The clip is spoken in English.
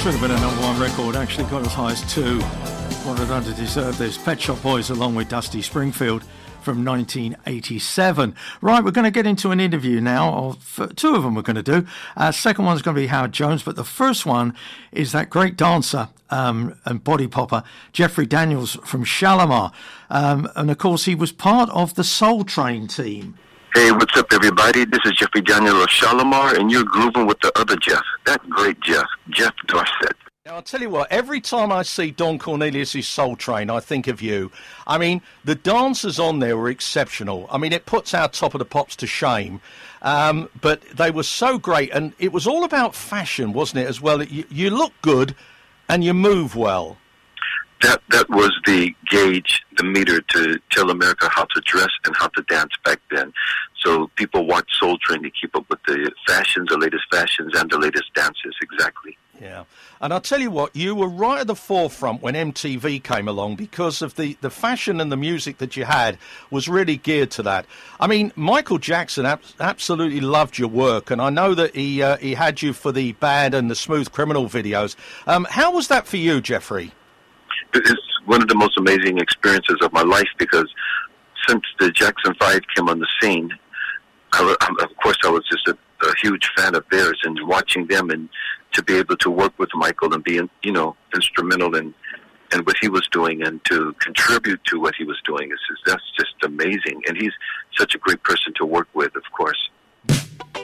should have been a number one record, actually got as high as 2. What had done to deserve this? Pet Shop Boys along with Dusty Springfield from 1987. Right, we're going to get into an interview now. Two of them we're going to do. Second one's going to be Howard Jones, but the first one is that great dancer and body popper, Jeffrey Daniels from Shalamar. And of course, he was part of the Soul Train team. Hey, what's up, everybody? This is Jeffrey Daniels of Shalamar, and you're grooving with the other Jeff, that great Jeff Dorset. Now, I'll tell you what, every time I see Don Cornelius' Soul Train, I think of you. I mean, the dancers on there were exceptional. I mean, it puts our Top of the Pops to shame. But they were so great, and it was all about fashion, wasn't it, as well? You look good, and you move well. That was the gauge, the meter to tell America how to dress and how to dance back then. So people watch Soul Train to keep up with the fashions, the latest fashions, and the latest dances, exactly. Yeah. And I'll tell you what, you were right at the forefront when MTV came along because of the fashion and the music that you had was really geared to that. I mean, Michael Jackson absolutely loved your work, and I know that he had you for the Bad and the Smooth Criminal videos. How was that for you, Jeffrey? It's one of the most amazing experiences of my life because since the Jackson 5 came on the scene, of course I was just a huge fan of theirs, and watching them and to be able to work with Michael and be, instrumental in what he was doing and to contribute to what he was doing, that's just amazing. And he's such a great person to work with, of course.